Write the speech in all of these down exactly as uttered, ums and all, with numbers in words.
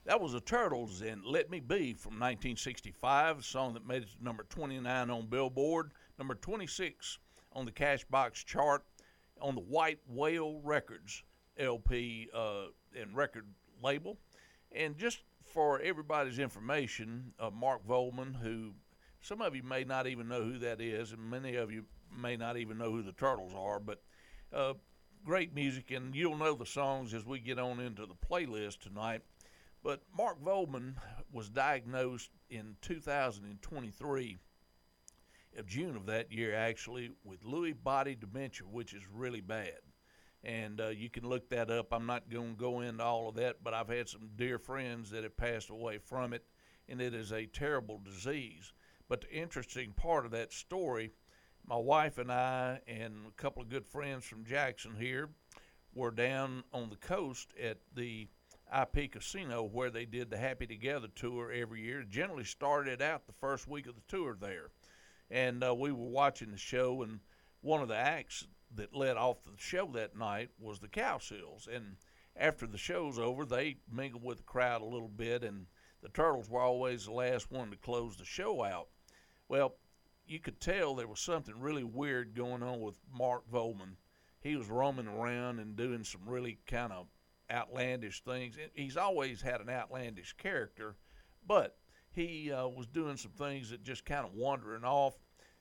That was the Turtles and Let Me Be from nineteen sixty-five, a song that made it to number twenty-nine on Billboard, number twenty-six on the Cashbox chart, on the White Whale Records L P uh, and record label. And just for everybody's information, uh, Mark Volman, who some of you may not even know who that is, and many of you may not even know who the Turtles are, but uh, great music, and you'll know the songs as we get on into the playlist tonight. But Mark Volman was diagnosed in two thousand twenty-three, of June of that year actually, with Lewy body dementia, which is really bad. And uh, you can look that up. I'm not going to go into all of that, but I've had some dear friends that have passed away from it, and it is a terrible disease. But the interesting part of that story, my wife and I and a couple of good friends from Jackson here were down on the coast at the I P Casino where they did the Happy Together tour every year. It generally started out the first week of the tour there. And uh, we were watching the show, and one of the acts that led off the show that night was the Cowsills. And after the show's over, they mingled with the crowd a little bit, and the Turtles were always the last one to close the show out. Well, you could tell there was something really weird going on with Mark Volman. He was roaming around and doing some really kind of outlandish things. He's always had an outlandish character, but he uh, was doing some things that just kind of wandering off,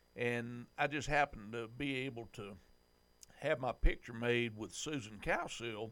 and I just happened to be able to have my picture made with Susan Cowsill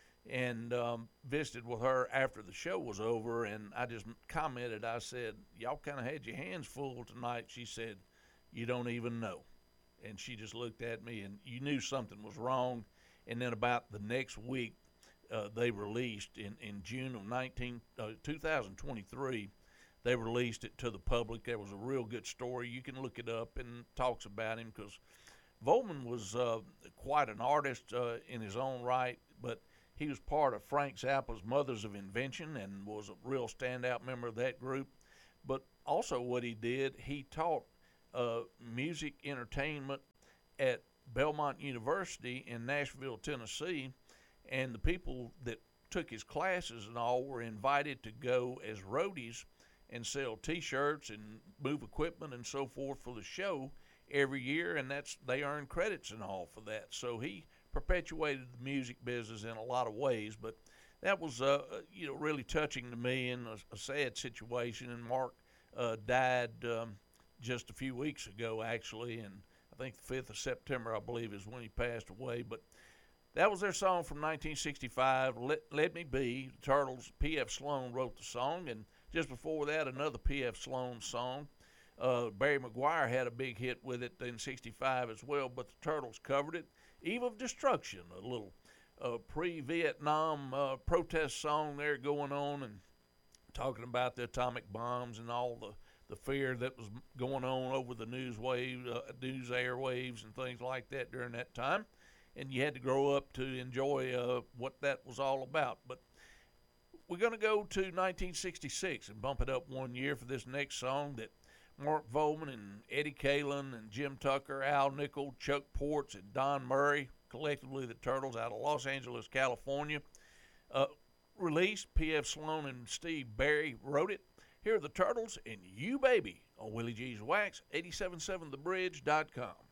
and um, visited with her after the show was over, and I just commented, I said, y'all kind of had your hands full tonight. She said, you don't even know. And she just looked at me, and you knew something was wrong. And then about the next week, uh, they released in, in June of nineteen, uh, two thousand twenty-three, they released it to the public. There was a real good story. You can look it up, and talks about him, because Volman was uh, quite an artist uh, in his own right, but he was part of Frank Zappa's Mothers of Invention and was a real standout member of that group. But also what he did, he taught uh, music entertainment at Belmont University in Nashville, Tennessee, and the people that took his classes and all were invited to go as roadies and sell T-shirts and move equipment and so forth for the show every year, and that's they earned credits and all for that. So he perpetuated the music business in a lot of ways, but that was uh, you know really touching to me and a, a sad situation. And Mark uh, died um, just a few weeks ago, actually, and I think the fifth of September, I believe, is when he passed away. But that was their song from nineteen sixty-five, Let, Let Me Be. The Turtles, P F. Sloan wrote the song, and just before that, another P F. Sloan song. Uh, Barry McGuire had a big hit with it in sixty-five as well, but the Turtles covered it. Eve of Destruction, a little uh, pre-Vietnam uh, protest song there going on, and talking about the atomic bombs and all the, the fear that was going on over the news wave, uh, news airwaves and things like that during that time. And you had to grow up to enjoy uh, what that was all about. But we're going to go to nineteen sixty-six and bump it up one year for this next song that Mark Volman and Eddie Kalen and Jim Tucker, Al Nickel, Chuck Ports, and Don Murray, collectively the Turtles out of Los Angeles, California, uh, released. P F. Sloan and Steve Barry wrote it. Here are the Turtles and You Baby on Willie G's Wax, eighty-seven point seven the bridge dot com.